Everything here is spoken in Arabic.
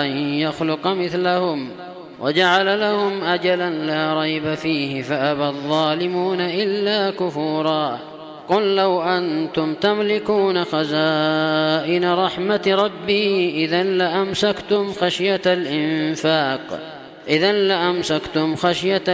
أن يخلق مثلهم وجعل لهم أجلا لا ريب فيه فأبى الظالمون إلا كفورا. قل لو أنتم تملكون خزائن رحمة ربي إذا لأمسكتم خشية الإنفاق